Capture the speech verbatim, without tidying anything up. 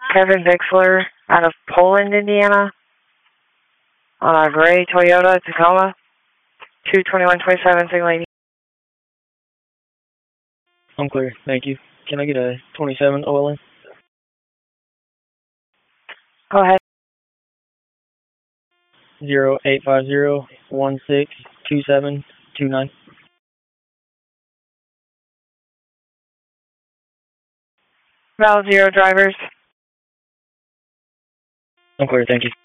Kevin Bixler out of Poland, Indiana, on a gray Toyota Tacoma, two twenty-one twenty-seven, signaling. I'm clear, thank you. Can I get a twenty-seven O L N? Go ahead. Zero eight five zero one six two seven two nine. Val zero drivers. I'm clear, thank you.